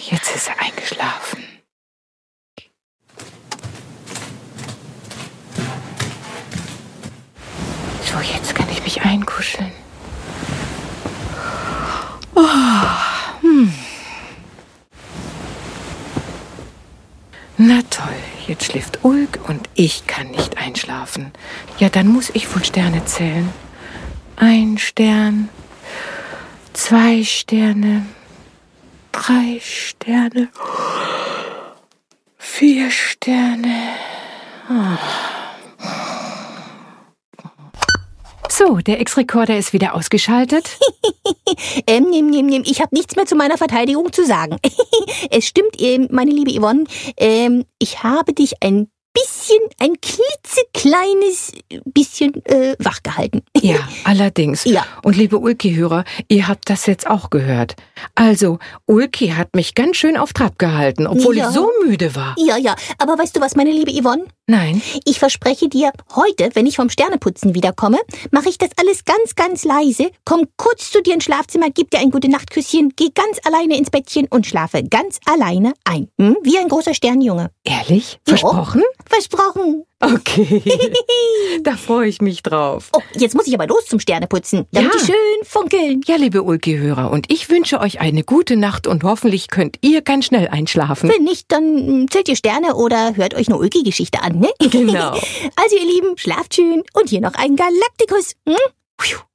Jetzt ist er eingeschlafen. So, jetzt kann ich mich einkuscheln. Na toll, jetzt schläft Ulk und ich kann nicht einschlafen. Ja, dann muss ich wohl Sterne zählen. 1 Stern, 2 Sterne, 3 Sterne, 4 Sterne. So, der X-Rekorder ist wieder ausgeschaltet. Ich habe nichts mehr zu meiner Verteidigung zu sagen. Es stimmt, meine liebe Yvonne, ich habe dich ein klitzekleines bisschen wach gehalten. Ja, allerdings. Ja. Und liebe Ulki-Hörer, ihr habt das jetzt auch gehört. Also, Ulki hat mich ganz schön auf Trab gehalten, obwohl ich so müde war. Ja, aber weißt du was, meine liebe Yvonne? Nein. Ich verspreche dir, heute, wenn ich vom Sterneputzen wiederkomme, mache ich das alles ganz, ganz leise, komm kurz zu dir ins Schlafzimmer, gib dir ein Gute-Nacht-Küsschen, geh ganz alleine ins Bettchen und schlafe ganz alleine ein. Wie ein großer Sternjunge. Ehrlich? Versprochen? Versprochen. Okay, da freue ich mich drauf. Oh, jetzt muss ich aber los zum Sterneputzen, damit die schön funkeln. Ja, liebe Ulki-Hörer, und ich wünsche euch eine gute Nacht und hoffentlich könnt ihr ganz schnell einschlafen. Wenn nicht, dann zählt ihr Sterne oder hört euch eine Ulki-Geschichte an, ne? Genau. Also ihr Lieben, schlaft schön und hier noch ein Galaktikus.